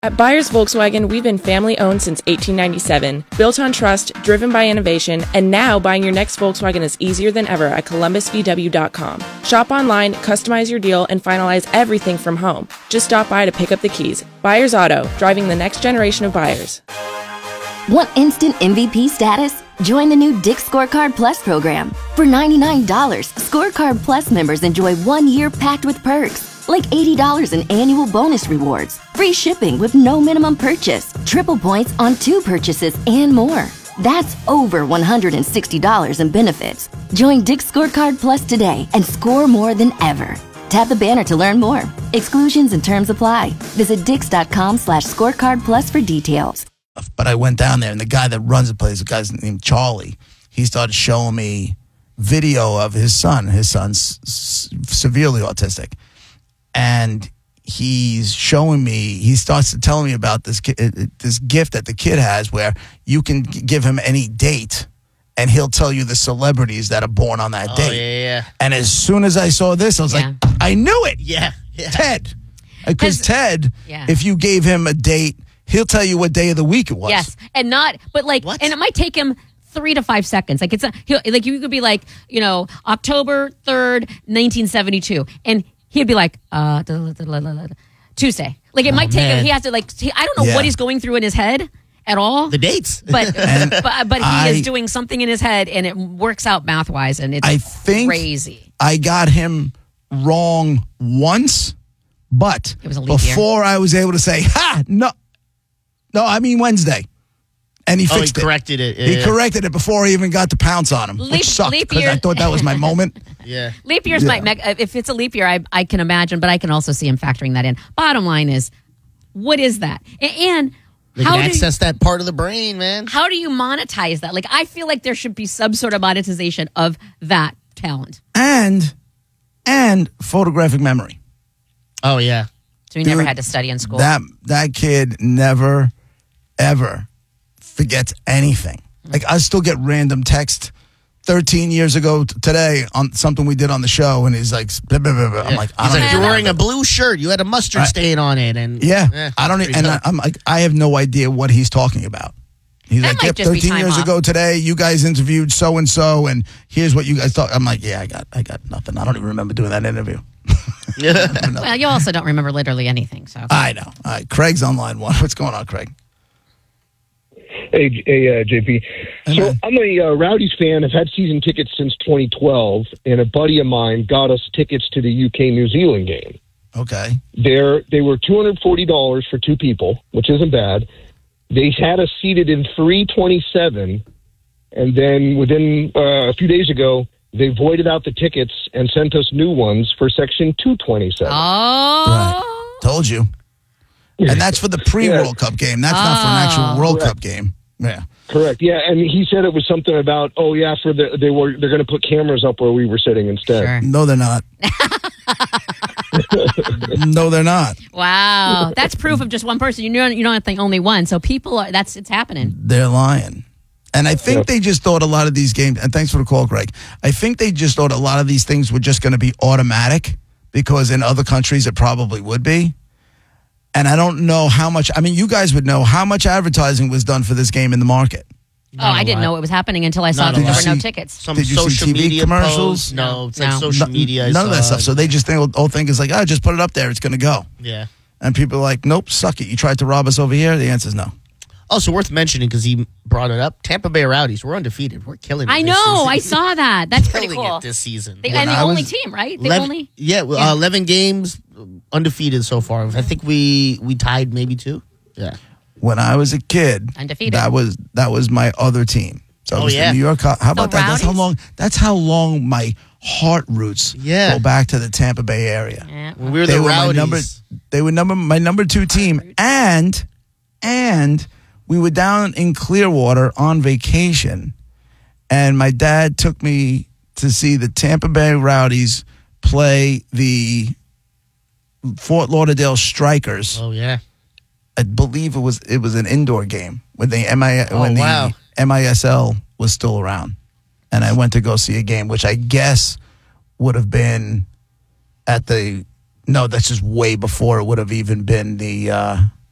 At Byers Volkswagen, we've been family-owned since 1897, built on trust, driven by innovation, and now buying your next Volkswagen is easier than ever at columbusvw.com. Shop online, customize your deal, and finalize everything from home. Just stop by to pick up the keys. Byers Auto, driving the next generation of buyers. Want instant MVP status? Join the new Dick's Scorecard Plus program. For $99, Scorecard Plus members enjoy 1 year packed with perks, like $80 in annual bonus rewards, free shipping with no minimum purchase, triple points on 2 purchases, and more. That's over $160 in benefits. Join Dick's Scorecard Plus today and score more than ever. Tap the banner to learn more. Exclusions and terms apply. Visit dix.com/scorecard plus for details. But I went down there, and the guy that runs the place, the guy's named Charlie, he started showing me video of his son. His son's severely autistic. And he's showing me, he starts telling me about this gift that the kid has where you can give him any date, and he'll tell you the celebrities that are born on that date. Yeah. And as soon as I saw this, I was like, I knew it. Yeah. Ted. Because Ted, if you gave him a date, he'll tell you what day of the week it was. Yes, and it might take him 3 to 5 seconds. Like you could be like, October 3rd, 1972, and he'd be like, Tuesday. Like it might take him. He has to I don't know what he's going through in his head at all. The dates, but he is doing something in his head, and it works out math wise, and it's crazy. I got him wrong once, but it was a leap before I was able to say, No, I mean Wednesday. And he fixed it. He corrected it. He corrected it before I even got to pounce on him, which sucked because I thought that was my moment. Yeah. Leap years might if it's a leap year, I can imagine, but I can also see him factoring that in. Bottom line is, what is that? And they can access that part of the brain, man. How do you monetize that? Like, I feel like there should be some sort of monetization of that talent. And photographic memory. Oh, yeah. So he never had to study in school. That kid never, ever forgets anything. Like, I still get random text 13 years ago today on something we did on the show, and he's like, blah, blah, blah, blah. I'm like, you're wearing a blue shirt. You had a mustard stain on it. And I don't. I'm like, I have no idea what he's talking about. He's like, 13 years ago today, you guys interviewed so and so, and here's what you guys thought. I'm like, I got nothing. I don't even remember doing that interview. Well, you also don't remember literally anything. So I know. All right, Craig's on line one. What's going on, Craig? Hey, JP. So I'm a Rowdies fan. I've had season tickets since 2012, and a buddy of mine got us tickets to the UK-New Zealand game. Okay. They were $240 for 2 people, which isn't bad. They had us seated in 327, and then within a few days ago, they voided out the tickets and sent us new ones for section 227. Oh. Right. Told you. And that's for the pre-World Cup game. That's not for an actual World Cup game. Yeah. Correct. Yeah, and he said it was something about, they're going to put cameras up where we were sitting instead. Sure. No, they're not. No, they're not. Wow. That's proof of just one person. You don't think only one. So people it's happening. They're lying. And I think they just thought a lot of these games, and thanks for the call, Greg. I think they just thought a lot of these things were just going to be automatic because in other countries it probably would be. And I don't know how much, you guys would know how much advertising was done for this game in the market. I didn't know it was happening until I saw that there were no tickets. Did you see TV commercials? No, it's like social media. None of that stuff. So they just think, is like, just put it up there. It's going to go. Yeah. And people are like, nope, suck it. You tried to rob us over here? The answer is no. Also worth mentioning, because he brought it up, Tampa Bay Rowdies, we're undefeated. We're killing it. I know. I saw that. That's pretty cool. It this season. And the only team, right? 11 games undefeated so far. I think we tied maybe 2. Yeah. When I was a kid, undefeated. That was my other team. So it was the New York. How about that? That's how long my heart roots go back to the Tampa Bay area. Yeah. When we were the Rowdies. They were my number 2 team, and we were down in Clearwater on vacation, and my dad took me to see the Tampa Bay Rowdies play the Fort Lauderdale Strikers. Oh yeah, I believe it was an indoor game when the MISL was still around, and I went to go see a game, which I guess would have been that's just way before it would have even been the